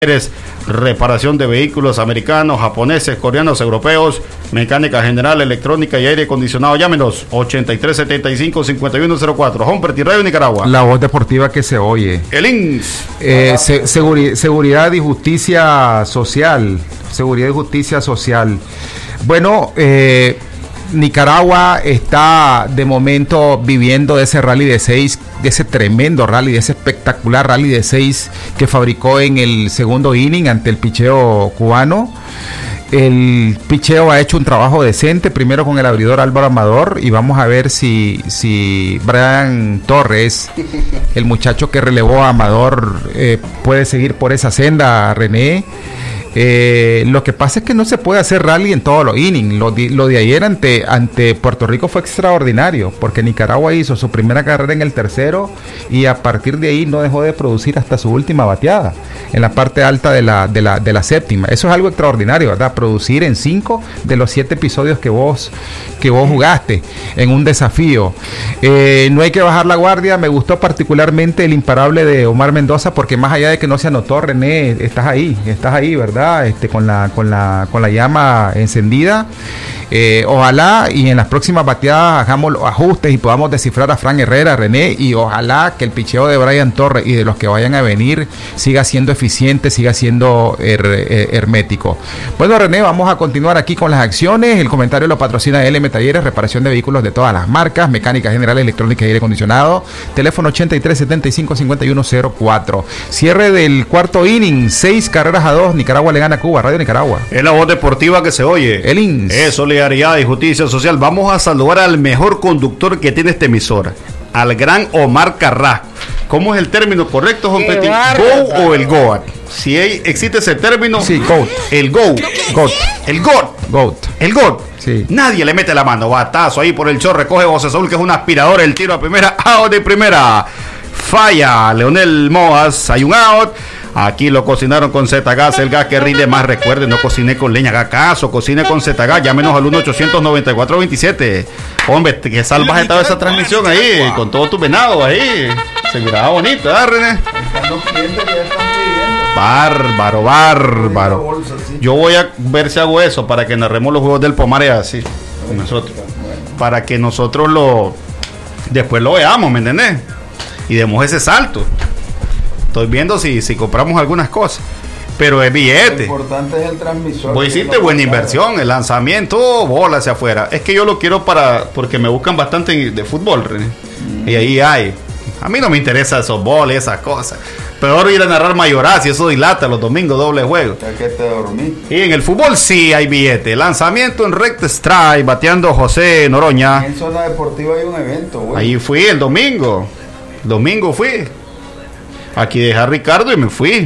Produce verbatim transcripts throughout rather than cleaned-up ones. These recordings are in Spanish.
reparación de vehículos americanos, japoneses, coreanos, europeos, mecánica general, electrónica y aire acondicionado. Llámenos ochenta y tres setenta y cinco cincuenta y uno cero cuatro. Humperty Radio Nicaragua. La voz deportiva que se oye. El I N S. Eh, se, seguri, seguridad y justicia social. Seguridad y justicia social. Bueno, eh, Nicaragua está de momento viviendo de ese rally de seis, de ese tremendo rally, de ese espectacular rally de seis que fabricó en el segundo inning ante el picheo cubano. El picheo ha hecho un trabajo decente, primero con el abridor Álvaro Amador, y vamos a ver si, si Brian Torres, el muchacho que relevó a Amador, eh, puede seguir por esa senda, René. Eh, lo que pasa es que no se puede hacer rally en todos los innings. Lo de, lo de ayer ante, ante Puerto Rico fue extraordinario, porque Nicaragua hizo su primera carrera en el tercero y a partir de ahí no dejó de producir hasta su última bateada en la parte alta de la, de la, de la séptima. Eso es algo extraordinario, ¿verdad? Producir en cinco de los siete episodios que vos, que vos jugaste en un desafío. Eh, no hay que bajar la guardia. Me gustó particularmente el imparable de Omar Mendoza, porque más allá de que no se anotó, René, estás ahí, estás ahí, ¿verdad? Este, con la con la con la llama encendida. Eh, ojalá y en las próximas bateadas hagamos los ajustes y podamos descifrar a Fran Herrera, René, y ojalá que el picheo de Brian Torres y de los que vayan a venir siga siendo eficiente, siga siendo her, her, hermético. Bueno, René, vamos a continuar aquí con las acciones. El comentario lo patrocina L M Talleres, reparación de vehículos de todas las marcas, mecánica general, electrónica y aire acondicionado. Teléfono ochenta y tres setenta y cinco cincuenta y uno cero cuatro. Cierre del cuarto inning, seis carreras a dos. Nicaragua le gana a Cuba. Radio Nicaragua. Es la voz deportiva que se oye. El I N S. Es solidaridad y justicia social. Vamos a saludar al mejor conductor que tiene esta emisora, al gran Omar Carrasco. ¿Cómo es el término correcto, Juan Petit? ¿Go o el GOAT? Si hay, existe ese término. Sí, GOAT. El GOAT. GOAT. El GOAT. GOAT. El GOAT. Sí. Nadie le mete la mano. Batazo ahí por el chorro. Recoge José Saúl, que es un aspirador. El tiro a primera. Out de primera. Falla Leonel Moas. Hay un out. Aquí lo cocinaron con Z-Gas, el gas que rinde más. Recuerde, no cociné con leña, haga caso, cocine con Z-Gas. Llámenos al uno ochocientos noventa y cuatro veintisiete. Hombre, que salvaje estaba esa transmisión ahí, con todo tu venado ahí. Se miraba bonito, ¿verdad, René? Bárbaro, bárbaro. Yo voy a ver si hago eso para que narremos los juegos del Pomare así, con nosotros. Para que nosotros lo después lo veamos, ¿me entendés? Y demos ese salto. Estoy viendo si, si compramos algunas cosas, pero es billete. Lo importante es el transmisor. Vos hiciste buena inversión, el lanzamiento, bola hacia afuera. Es que yo lo quiero para, porque me buscan bastante de fútbol, René. Mm. Y ahí hay. A mí no me interesa el softball y esas cosas. Peor ir a narrar mayorazzi, eso dilata los domingos, doble juego. Ya que te dormí. Y en el fútbol sí hay billete. Lanzamiento en recta strike, bateando José Noroña. En zona deportiva hay un evento, güey. Ahí fui el domingo. Domingo fui. Aquí dejé a Ricardo y me fui.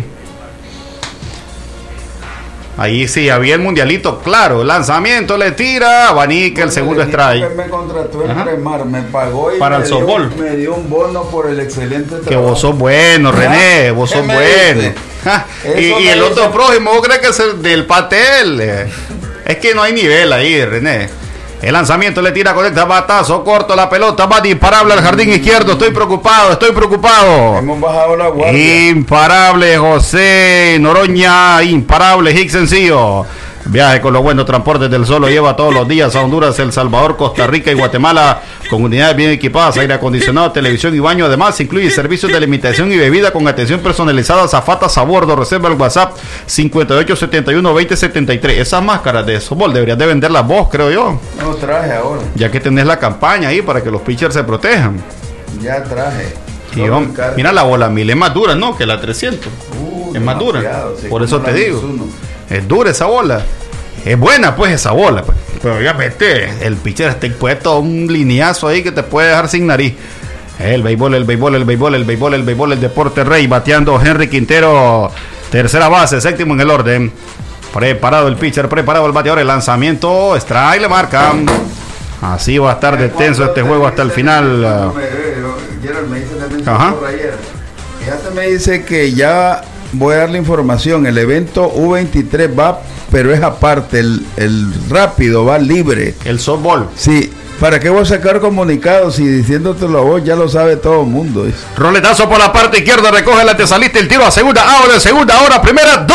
Ahí sí, había el mundialito, claro. Lanzamiento, le tira, abanica, el segundo strike. Me contrató el Remar, me pagó y para me el softball. Dio, me dio un bono por el excelente trabajo. Que vos sos bueno, René, vos sos bueno. y, y el otro prójimo, ¿vos crees que es el del Patel? Es que no hay nivel ahí, René. El lanzamiento le tira, conecta, batazo corto, la pelota va imparable al jardín izquierdo. Estoy preocupado, estoy preocupado. Hemos bajado la guardia. Imparable José Noroña, imparable Higgs sencillo. Viaje con los buenos transportes del Sol, lo lleva todos los días a Honduras, El Salvador, Costa Rica y Guatemala, con unidades bien equipadas, aire acondicionado, televisión y baño. Además, incluye servicios de alimentación y bebida con atención personalizada, azafatas a bordo. Reserva el WhatsApp cincuenta y ocho setenta y uno veinte setenta y tres. Esas máscaras de softball deberías de venderlas vos, creo yo. No traje ahora. Ya que tenés la campaña ahí para que los pitchers se protejan. Ya traje. Y yo, mira, la bola mil es más dura, ¿no? Que la trescientos. Uh, es más dura. Sí, por eso te digo. Uno. Es dura esa bola. Es buena, pues, esa bola. Pues. Pero obviamente, el pitcher está impuesto a un lineazo ahí que te puede dejar sin nariz. El béisbol, el béisbol, el béisbol, el béisbol, el béisbol, el deporte rey. Bateando Henry Quintero. Tercera base, séptimo en el orden. Preparado el pitcher, preparado el bateador. El lanzamiento, strike, le marcan. Así va a estar de tenso este juego hasta el final. Gerald me dice también por ayer. Fíjate, me dice que ya voy a dar la información. El evento U veintitrés va, pero es aparte. El, el rápido va libre. El softball. Sí, ¿Para qué voy a sacar comunicados si diciéndotelo a vos ya lo sabe todo el mundo? Roletazo por la parte izquierda, recoge el antesalista, el tiro a segunda, ahora en segunda, ahora primera, dos.